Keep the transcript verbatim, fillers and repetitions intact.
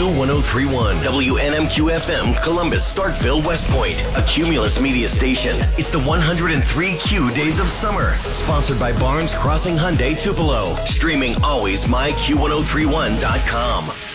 Q ten thirty-one, W N M Q F M, Columbus, Starkville, West Point, a Cumulus media station. It's the one hundred three Q Days of Summer, sponsored by Barnes Crossing Hyundai Tupelo. Streaming always my Q ten thirty-one dot com.